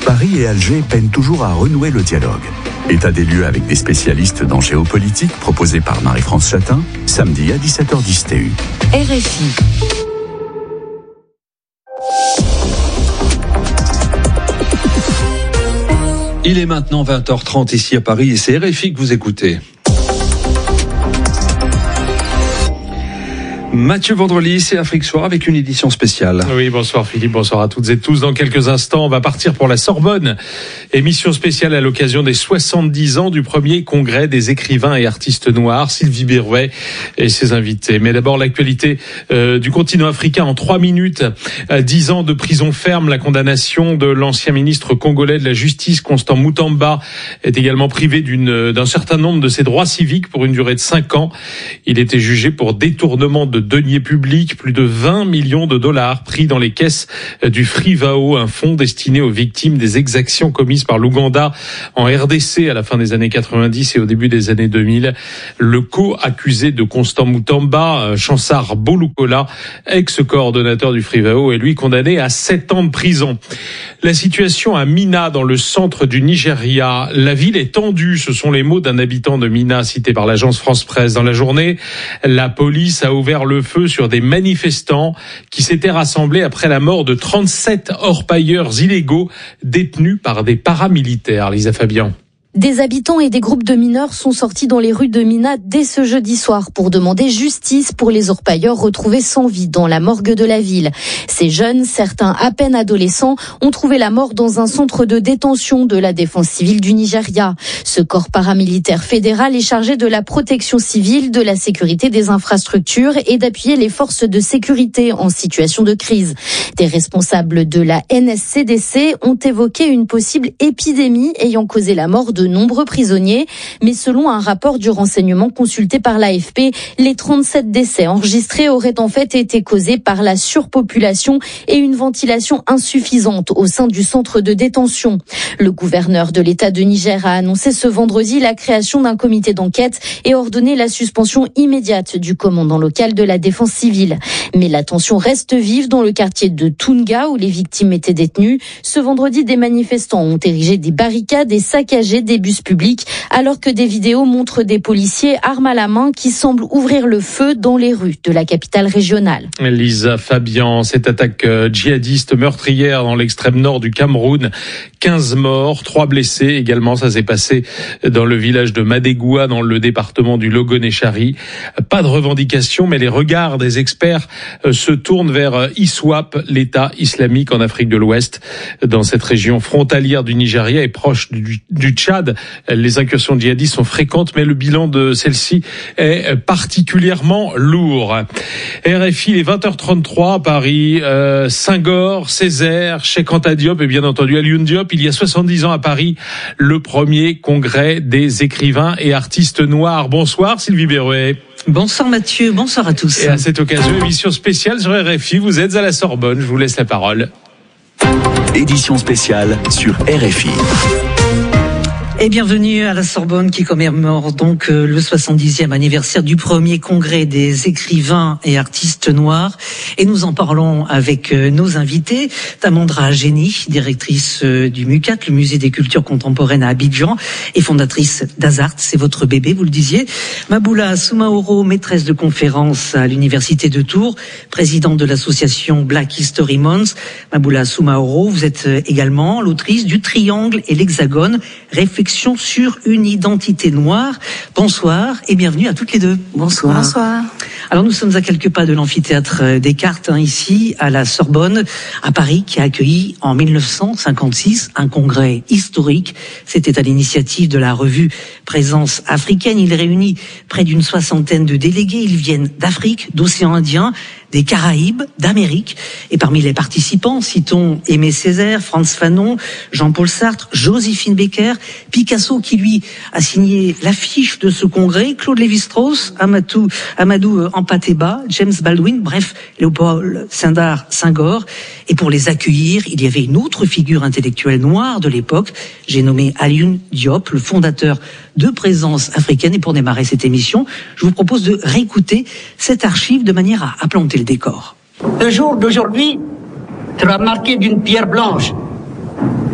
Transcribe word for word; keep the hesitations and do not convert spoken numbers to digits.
Paris et Alger peinent toujours à renouer le dialogue. État des lieux avec des spécialistes dans géopolitique proposé par Marie-France Chatin, samedi à dix-sept heures dix T U. R F I. Il est maintenant vingt heures trente ici à Paris et c'est R F I que vous écoutez. Mathieu Vendrely, c'est Afrique Soir avec une édition spéciale. Oui, bonsoir Philippe, bonsoir à toutes et tous. Dans quelques instants, on va partir pour la Sorbonne. Émission spéciale à l'occasion des soixante-dix ans du premier congrès des écrivains et artistes noirs, Sylvie Berruet et ses invités. Mais d'abord, l'actualité euh, du continent africain en trois minutes. Euh, dix ans de prison ferme, la condamnation de l'ancien ministre congolais de la Justice, Constant Mutamba, est également privé d'une, d'un certain nombre de ses droits civiques pour une durée de cinq ans. Il était jugé pour détournement de deniers publics, plus de vingt millions de dollars pris dans les caisses du Frivao, un fonds destiné aux victimes des exactions commises par l'Ouganda en R D C à la fin des années quatre-vingt-dix et au début des années deux mille. Le co-accusé de Constant Mutamba, Chansar Bolukola, ex-coordonnateur du Frivao, est lui condamné à sept ans de prison. La situation à Mina, dans le centre du Nigeria, la ville est tendue, ce sont les mots d'un habitant de Mina cité par l'agence France Presse. Dans la journée, la police a ouvert le feu sur des manifestants qui s'étaient rassemblés après la mort de trente-sept orpailleurs illégaux détenus par des paramilitaires. Lisa Fabian. Des habitants et des groupes de mineurs sont sortis dans les rues de Mina dès ce jeudi soir pour demander justice pour les orpailleurs retrouvés sans vie dans la morgue de la ville. Ces jeunes, certains à peine adolescents, ont trouvé la mort dans un centre de détention de la défense civile du Nigeria. Ce corps paramilitaire fédéral est chargé de la protection civile, de la sécurité des infrastructures et d'appuyer les forces de sécurité en situation de crise. Des responsables de la N S C D C ont évoqué une possible épidémie ayant causé la mort de de nombreux prisonniers, mais selon un rapport du renseignement consulté par l'A F P, les trente-sept décès enregistrés auraient en fait été causés par la surpopulation et une ventilation insuffisante au sein du centre de détention. Le gouverneur de l'État de Niger a annoncé ce vendredi la création d'un comité d'enquête et ordonné la suspension immédiate du commandant local de la défense civile. Mais la tension reste vive dans le quartier de Tunga où les victimes étaient détenues. Ce vendredi, des manifestants ont érigé des barricades et saccagé des bus publics, alors que des vidéos montrent des policiers armes à la main qui semblent ouvrir le feu dans les rues de la capitale régionale. Lisa Fabian, cette attaque djihadiste meurtrière dans l'extrême nord du Cameroun, quinze morts, trois blessés également, ça s'est passé dans le village de Madégoua, dans le département du Logonéchari. Pas de revendication, mais les regards des experts se tournent vers ISWAP, l'État islamique en Afrique de l'Ouest, dans cette région frontalière du Nigeria et proche du, du Tchad. Les incursions djihadistes sont fréquentes, mais le bilan de celle-ci est particulièrement lourd. R F I, les vingt heures trente-trois à Paris, euh, Senghor, Césaire, Cheikh Anta Diop et bien entendu Alioune Diop. Il y a soixante-dix ans à Paris, le premier congrès des écrivains et artistes noirs. Bonsoir Sylvie Berruet. Bonsoir Mathieu, bonsoir à tous. Et à cette occasion, émission spéciale sur R F I, vous êtes à la Sorbonne, je vous laisse la parole. Édition spéciale sur R F I. Et bienvenue à la Sorbonne qui commémore donc le soixante-dixième anniversaire du premier congrès des écrivains et artistes noirs. Et nous en parlons avec nos invités. Tamandra Génie, directrice du MUCAT, le Musée des Cultures Contemporaines à Abidjan, et fondatrice d'Azart, c'est votre bébé, vous le disiez. Maboula Soumaoro, maîtresse de conférences à l'Université de Tours, présidente de l'association Black History Month. Maboula Soumaoro, vous êtes également l'autrice du Triangle et l'Hexagone, réflexion sur une identité noire. Bonsoir et bienvenue à toutes les deux. Bonsoir. Bonsoir. Alors nous sommes à quelques pas de l'amphithéâtre Descartes, hein, ici à la Sorbonne, à Paris, qui a accueilli en mille neuf cent cinquante-six un congrès historique. C'était à l'initiative de la revue Présence africaine. Il réunit près d'une soixantaine de délégués. Ils viennent d'Afrique, d'océan Indien, des Caraïbes, d'Amérique. Et parmi les participants, citons Aimé Césaire, Frantz Fanon, Jean-Paul Sartre, Joséphine Baker, Picasso qui lui a signé l'affiche de ce congrès, Claude Lévi-Strauss, Amadou, Amadou Hampâté-Bâ, James Baldwin, bref, Léopold Sédar Senghor. Et pour les accueillir, il y avait une autre figure intellectuelle noire de l'époque. J'ai nommé Alioune Diop, le fondateur de Présence africaine. Et pour démarrer cette émission, je vous propose de réécouter cette archive de manière à, à planter le décor. Le jour d'aujourd'hui sera marqué d'une pierre blanche